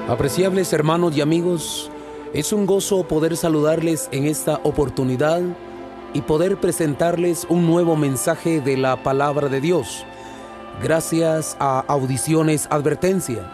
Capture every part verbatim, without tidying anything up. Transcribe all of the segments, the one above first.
Apreciables hermanos y amigos, es un gozo poder saludarles en esta oportunidad y poder presentarles un nuevo mensaje de la palabra de Dios, gracias a Audiciones Advertencia.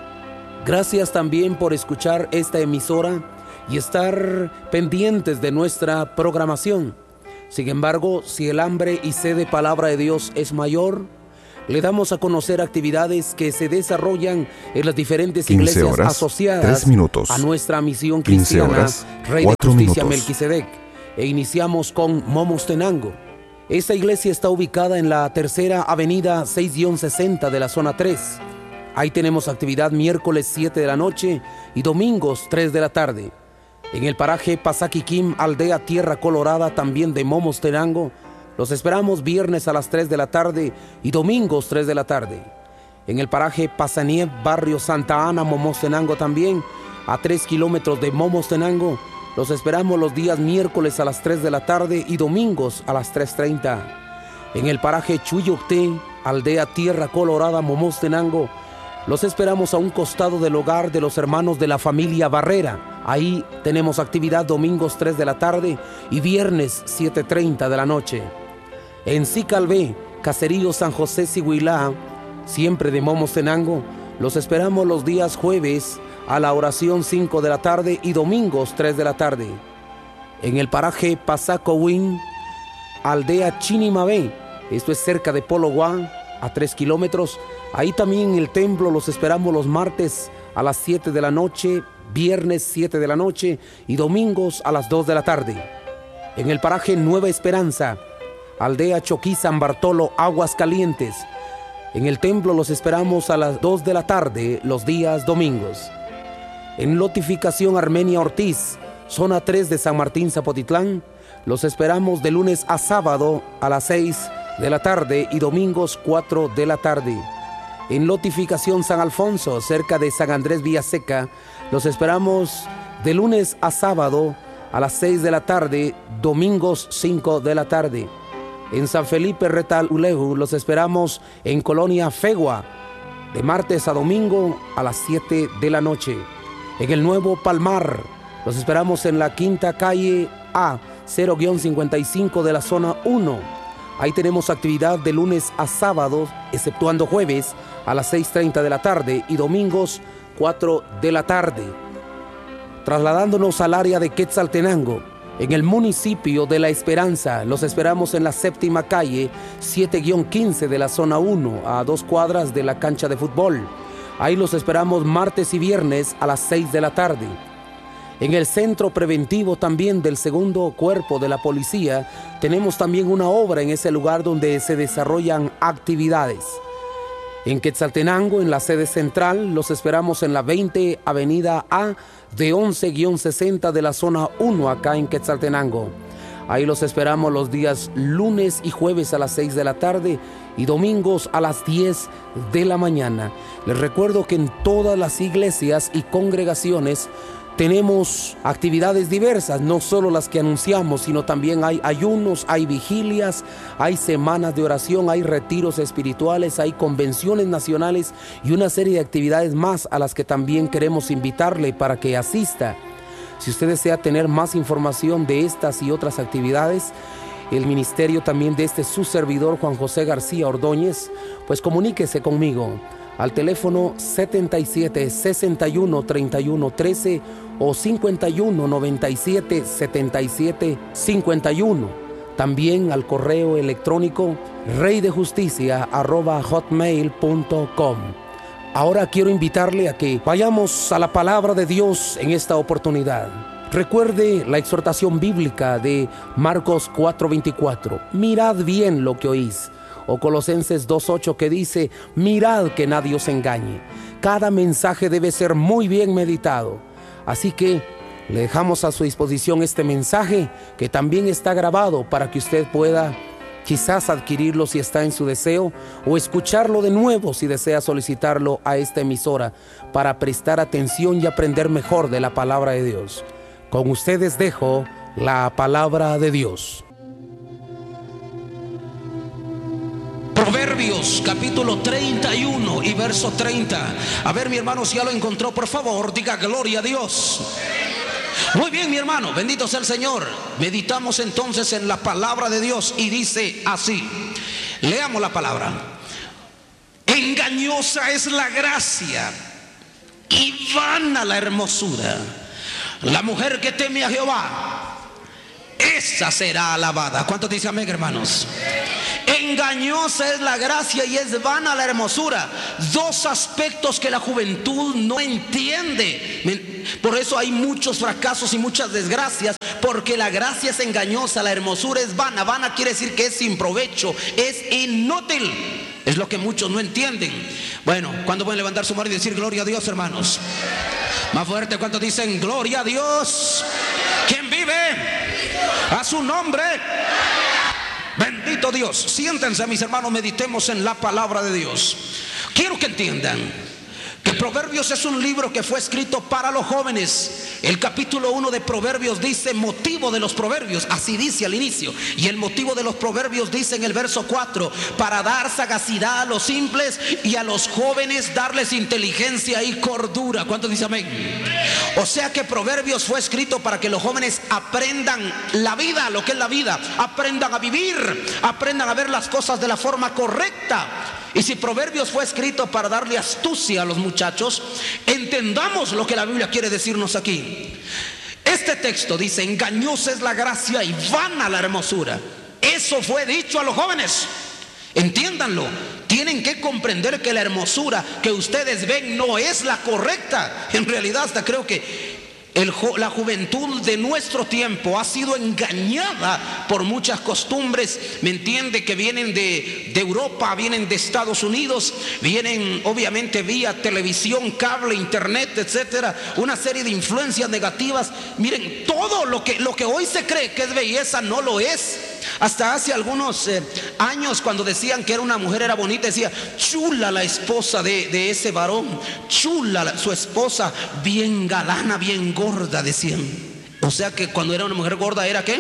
Gracias también por escuchar esta emisora y estar pendientes de nuestra programación. Sin embargo, si el hambre y sed de palabra de Dios es mayor, le damos a conocer actividades que se desarrollan en las diferentes iglesias horas, asociadas minutos, a nuestra misión cristiana, horas, Rey de Justicia minutos. Melquisedec. E iniciamos con Momostenango. Esta iglesia está ubicada en la tercera avenida seis sesenta de la zona tres. Ahí tenemos actividad miércoles siete de la noche y domingos tres de la tarde. En el paraje Pasaquiquim, aldea Tierra Colorada, también de Momostenango, los esperamos viernes a las tres de la tarde y domingos tres de la tarde. En el paraje Pasaniev, barrio Santa Ana, Momostenango también, a tres kilómetros de Momostenango, los esperamos los días miércoles a las tres de la tarde y domingos a las tres treinta. En el paraje Chuyocté, aldea Tierra Colorada, Momostenango, los esperamos a un costado del hogar de los hermanos de la familia Barrera. Ahí tenemos actividad domingos tres de la tarde y viernes siete treinta de la noche. En Sicalvé, Caserío San José Siguilá, siempre de Momostenango, los esperamos los días jueves a la oración cinco de la tarde y domingos tres de la tarde. En el paraje Pasacohuín, aldea Chinimabé, esto es cerca de Pologuán, a tres kilómetros. Ahí también en el templo los esperamos los martes a las siete de la noche, viernes siete de la noche y domingos a las dos de la tarde. En el paraje Nueva Esperanza, aldea Choquí San Bartolo, Aguascalientes, en el templo los esperamos a las dos de la tarde los días domingos. En Lotificación Armenia Ortiz, zona tres de San Martín Zapotitlán, los esperamos de lunes a sábado a las seis de la tarde y domingos cuatro de la tarde. En Lotificación San Alfonso, cerca de San Andrés Villaseca, los esperamos de lunes a sábado a las seis de la tarde, domingos cinco de la tarde. En San Felipe Retal Ulehu, los esperamos en Colonia Fegua, de martes a domingo a las siete de la noche. En el Nuevo Palmar, los esperamos en la quinta calle A, cero cincuenta y cinco de la zona uno. Ahí tenemos actividad de lunes a sábado, exceptuando jueves, a las seis treinta de la tarde y domingos cuatro de la tarde. Trasladándonos al área de Quetzaltenango, en el municipio de La Esperanza, los esperamos en la séptima calle siete quince de la zona uno, a dos cuadras de la cancha de fútbol. Ahí los esperamos martes y viernes a las seis de la tarde. En el centro preventivo también del segundo cuerpo de la policía, tenemos también una obra en ese lugar donde se desarrollan actividades. En Quetzaltenango, en la sede central, los esperamos en la veinte avenida A de once sesenta de la zona uno, acá en Quetzaltenango. Ahí los esperamos los días lunes y jueves a las seis de la tarde y domingos a las diez de la mañana. Les recuerdo que en todas las iglesias y congregaciones tenemos actividades diversas, no solo las que anunciamos, sino también hay ayunos, hay vigilias, hay semanas de oración, hay retiros espirituales, hay convenciones nacionales y una serie de actividades más a las que también queremos invitarle para que asista. Si usted desea tener más información de estas y otras actividades, el ministerio también de este su servidor Juan José García Ordóñez, pues comuníquese conmigo al teléfono setenta y siete, sesenta y uno, treinta y uno, trece o cincuenta y uno, noventa y siete, setenta y siete, cincuenta y uno. También al correo electrónico reydejusticia arroba hotmail punto com. Ahora quiero invitarle a que vayamos a la palabra de Dios en esta oportunidad. Recuerde la exhortación bíblica de Marcos cuatro veinticuatro. Mirad bien lo que oís. O Colosenses dos ocho, que dice, mirad que nadie os engañe. Cada mensaje debe ser muy bien meditado. Así que le dejamos a su disposición este mensaje, que también está grabado para que usted pueda quizás adquirirlo si está en su deseo, o escucharlo de nuevo si desea solicitarlo a esta emisora para prestar atención y aprender mejor de la palabra de Dios. Con ustedes dejo la palabra de Dios. Proverbios Proverbios capítulo treinta y uno y verso treinta. A ver, mi hermano, si ya lo encontró, por favor, diga gloria a Dios. Muy bien, mi hermano, bendito sea el Señor. Meditamos entonces en la palabra de Dios y dice así. Leamos la palabra. Engañosa es la gracia y vana la hermosura. La mujer que teme a Jehová, esa será alabada. ¿Cuántos dicen amén, hermanos? Engañosa es la gracia y es vana la hermosura. Dos aspectos que la juventud no entiende. Por eso hay muchos fracasos y muchas desgracias, porque la gracia es engañosa, la hermosura es vana. Vana quiere decir que es sin provecho, es inútil. Es lo que muchos no entienden. Bueno, ¿cuándo pueden levantar su mano y decir gloria a Dios, hermanos? Más fuerte, ¿cuántos dicen gloria a Dios? ¿Quién vive? A su nombre. Bendito Dios. Siéntense, mis hermanos, meditemos en la palabra de Dios. Quiero que entiendan que Proverbios es un libro que fue escrito para los jóvenes. El capítulo uno de Proverbios dice motivo de los proverbios, así dice al inicio. Y el motivo de los proverbios dice en el verso cuatro: para dar sagacidad a los simples y a los jóvenes darles inteligencia y cordura. ¿Cuántos dicen amén? O sea que Proverbios fue escrito para que los jóvenes aprendan la vida, lo que es la vida, aprendan a vivir, aprendan a ver las cosas de la forma correcta. Y si Proverbios fue escrito para darle astucia a los muchachos, entendamos lo que la Biblia quiere decirnos aquí. Este texto dice: engañosa es la gracia y vana la hermosura. Eso fue dicho a los jóvenes. Entiéndanlo. Tienen que comprender que la hermosura que ustedes ven no es la correcta. En realidad, hasta creo que El, la juventud de nuestro tiempo ha sido engañada por muchas costumbres, ¿me entiende? Que vienen de, de Europa, vienen de Estados Unidos, vienen obviamente vía televisión, cable, internet, etcétera. Una serie de influencias negativas. Miren, todo lo que, lo que hoy se cree que es belleza no lo es. Hasta hace algunos eh, años, cuando decían que era una mujer era bonita, decía chula la esposa de, de ese varón, chula la, su esposa, bien galana, bien gorda, decían. O sea que cuando era una mujer gorda, ¿era qué?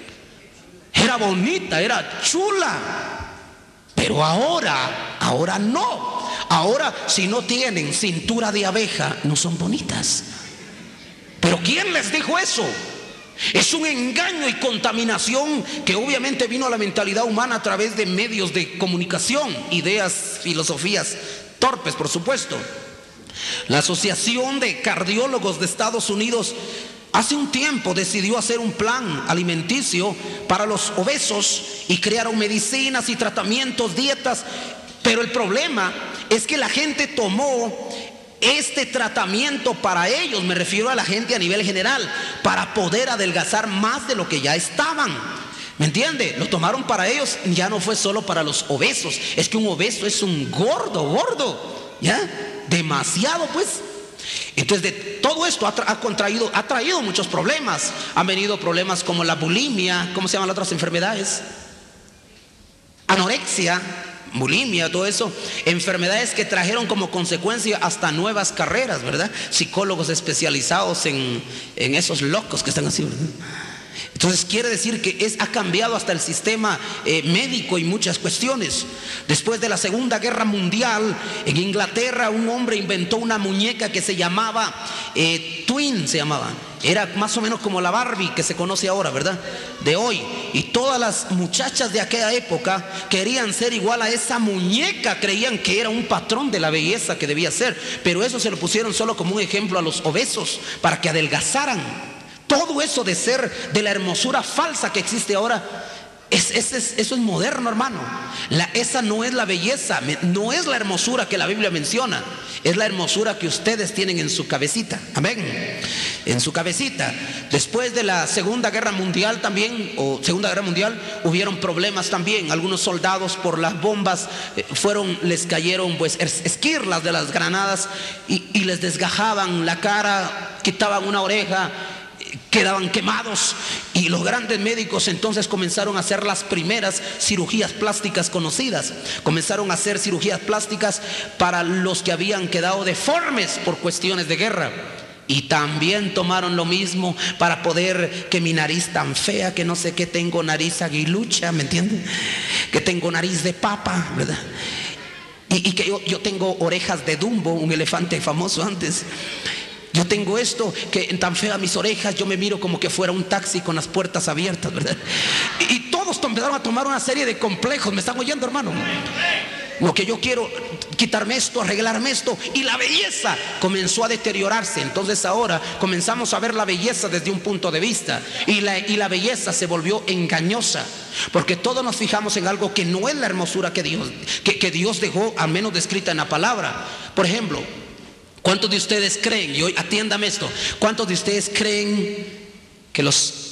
Era bonita, era chula. Pero ahora, ahora no. Ahora, si no tienen cintura de abeja, no son bonitas. ¿Pero quién les dijo eso? Es un engaño y contaminación que obviamente vino a la mentalidad humana a través de medios de comunicación, ideas, filosofías torpes, por supuesto. La Asociación de Cardiólogos de Estados Unidos hace un tiempo decidió hacer un plan alimenticio para los obesos y crearon medicinas y tratamientos, dietas. Pero el problema es que la gente tomó este tratamiento para ellos, me refiero a la gente a nivel general, para poder adelgazar más de lo que ya estaban. ¿Me entiende? Lo tomaron para ellos, ya no fue solo para los obesos. Es que un obeso es un gordo, gordo, ¿ya? Demasiado, pues. Entonces, de todo esto ha, tra ha contraído, ha traído muchos problemas. Han venido problemas como la bulimia, ¿cómo se llaman las otras enfermedades? Anorexia, bulimia, todo eso, enfermedades que trajeron como consecuencia hasta nuevas carreras, ¿verdad? Psicólogos especializados en, en esos locos que están así, ¿verdad? Entonces quiere decir que es, ha cambiado hasta el sistema eh, médico y muchas cuestiones. Después de la Segunda Guerra Mundial, en Inglaterra un hombre inventó una muñeca que se llamaba eh, Twin, se llamaba. Era más o menos como la Barbie que se conoce ahora, ¿verdad? De hoy. Y todas las muchachas de aquella época querían ser igual a esa muñeca. Creían que era un patrón de la belleza que debía ser. Pero eso se lo pusieron solo como un ejemplo a los obesos, para que adelgazaran. Todo eso de ser de la hermosura falsa que existe ahora, es, es, es, eso es moderno, hermano. La, esa no es la belleza, no es la hermosura que la Biblia menciona. Es la hermosura que ustedes tienen en su cabecita. Amén. En su cabecita. Después de la Segunda Guerra Mundial también, o Segunda Guerra Mundial, hubieron problemas también. Algunos soldados por las bombas eh, fueron, les cayeron pues esquirlas de las granadas y, y les desgajaban la cara, quitaban una oreja, quedaban quemados, y los grandes médicos entonces comenzaron a hacer las primeras cirugías plásticas conocidas. Comenzaron a hacer cirugías plásticas para los que habían quedado deformes por cuestiones de guerra. Y también tomaron lo mismo para poder, que mi nariz tan fea, que no sé qué, tengo nariz aguilucha, ¿me entienden? Que tengo nariz de papa, ¿verdad? Y, y que yo, yo tengo orejas de Dumbo, un elefante famoso antes. Yo tengo esto, que tan fea mis orejas, yo me miro como que fuera un taxi con las puertas abiertas, ¿verdad? Y, y todos empezaron a tomar una serie de complejos. ¿Me están oyendo, hermano? Lo que yo quiero, quitarme esto, arreglarme esto. Y la belleza comenzó a deteriorarse. Entonces ahora comenzamos a ver la belleza desde un punto de vista. Y la, y la belleza se volvió engañosa. Porque todos nos fijamos en algo que no es la hermosura que Dios, que, que Dios dejó, al menos descrita en la palabra. Por ejemplo, ¿cuántos de ustedes creen, y hoy atiéndame esto, cuántos de ustedes creen que los